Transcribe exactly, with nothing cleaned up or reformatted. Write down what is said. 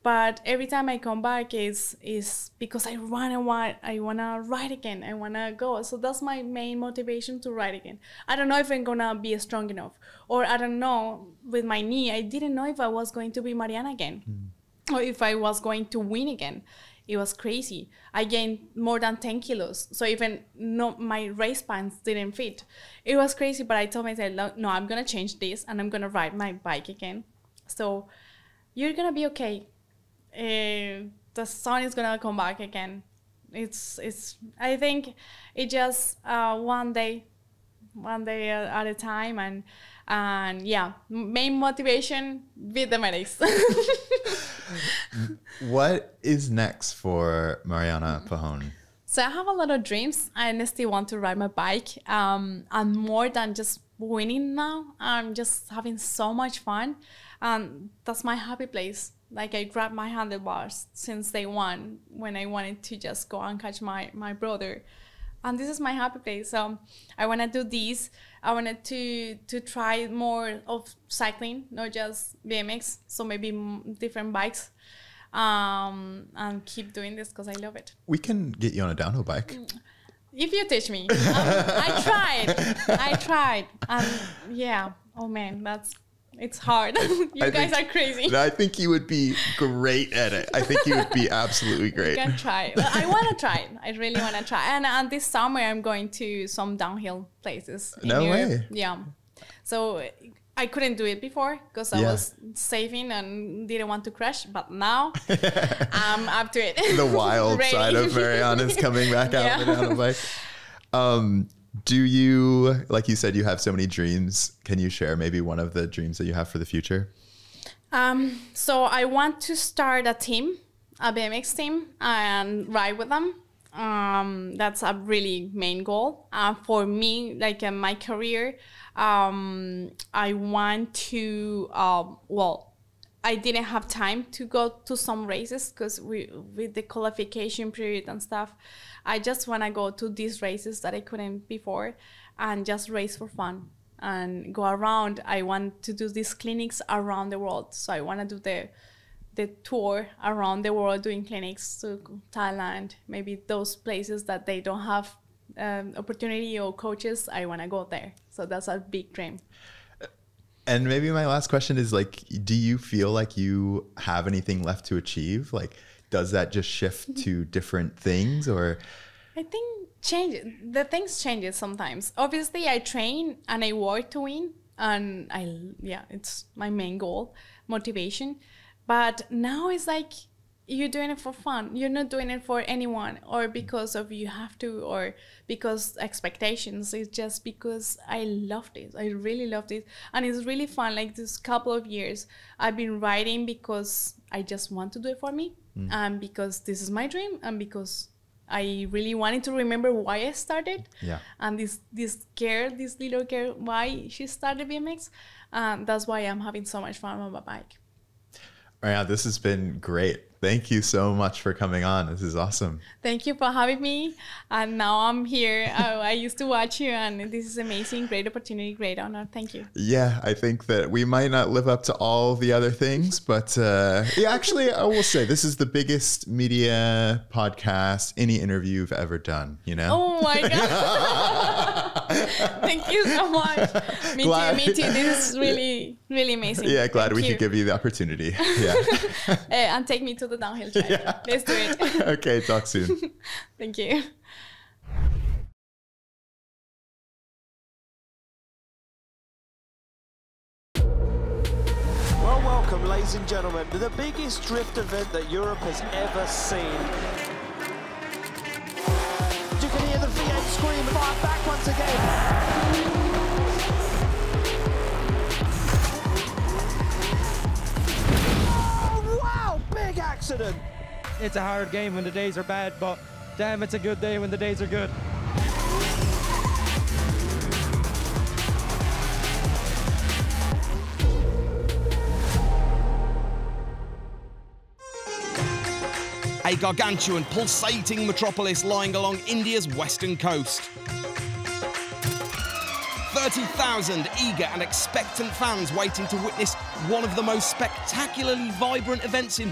But every time I come back is is because I wanna want I wanna ride again. I wanna go. So that's my main motivation to ride again. I don't know if I'm gonna be strong enough, or I don't know with my knee. I didn't know if I was going to be Mariana again, mm. or if I was going to win again. It was crazy. I gained more than ten kilos. So even no, my race pants didn't fit. It was crazy. But I told myself, no, I'm gonna change this and I'm gonna ride my bike again. So you're gonna be okay. Uh, the sun is gonna come back again. It's it's. I think it just uh, one day, one day at a time, and and yeah, main motivation beat the medics. What is next for Mariana Pajón? So I have a lot of dreams. I still want to ride my bike, um, and more than just winning now. I'm just having so much fun, and that's my happy place. Like I grabbed my handlebars since day one when I wanted to just go and catch my, my brother. And this is my happy place. So I want to do this. I wanted to to try more of cycling, not just B M X. So maybe m- different bikes, um, and keep doing this because I love it. We can get you on a downhill bike. If you teach me. um, I tried. I tried. And yeah, oh man, that's... It's hard. You I guys think, are crazy. I think you would be great at it. I think you would be absolutely great. You can try. I want to try. I really want to try. And, and this summer, I'm going to some downhill places. No Europe. way. Yeah. So I couldn't do it before because I yeah. was saving and didn't want to crash. But now I'm up to it. The wild side of Mariana is coming back out yeah. on a bike. Um, Do you, like you said, you have so many dreams. Can you share maybe one of the dreams that you have for the future? Um, so I want to start a team, a B M X team, and ride with them. Um, that's a really main goal. Uh, for me, like in my career, um, I want to, uh, well, I didn't have time to go to some races because we with the qualification period and stuff. I just want to go to these races that I couldn't before and just race for fun and go around. I want to do these clinics around the world. So I want to do the the tour around the world doing clinics to Thailand, maybe those places that they don't have um, opportunity or coaches. I want to go there. So that's a big dream. And maybe my last question is like, do you feel like you have anything left to achieve? Like, does that just shift to different things or? I think change the things changes sometimes. Obviously I train and I work to win and I, yeah, it's my main goal, motivation. But now it's like you're doing it for fun. You're not doing it for anyone or because of you have to or because expectations. It's just because I love this. I really love this. And it's really fun. Like this couple of years, I've been riding because I just want to do it for me. Mm. And because this is my dream and because I really wanted to remember why I started. Yeah. And this this girl, this little girl, why she started B M X. Um, that's why I'm having so much fun on my bike. Yeah, this has been great. Thank you so much for coming on. This is awesome. Thank you for having me. And now I'm here. I, I used to watch you and this is amazing. Great opportunity, great honor. Thank you. Yeah, I think that we might not live up to all the other things, but uh, yeah, actually, I will say this is the biggest media podcast, any interview you've ever done, you know? Oh my God. Thank you so much. Me glad. too, me too. This is really, really amazing. Yeah, glad Thank we you. could give you the opportunity. Yeah. uh, and take me to the downhill track. Yeah. Let's do it. Okay, talk soon. Thank you. Well, welcome, ladies and gentlemen, to the biggest drift event that Europe has ever seen. You can hear the V eight scream, fire back once again. Oh, wow, big accident. It's a hard game when the days are bad, but damn, it's a good day when the days are good. A gargantuan, pulsating metropolis lying along India's western coast. thirty thousand eager and expectant fans waiting to witness one of the most spectacularly vibrant events in